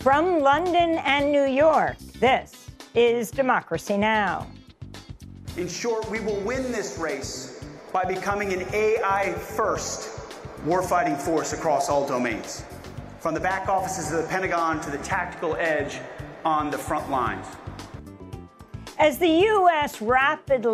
From London and New York, this is Democracy Now! In short, we will win this race by becoming an AI-first warfighting force across all domains, from the back offices of the Pentagon to the tactical edge on the front lines. As the U.S. rapidly